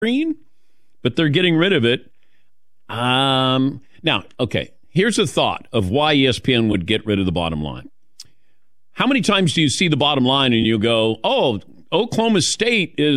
screen, but they're getting rid of it. Now, okay, here's a thought of why ESPN would get rid of the bottom line. How many times do you see the bottom line and you go, oh, Oklahoma State is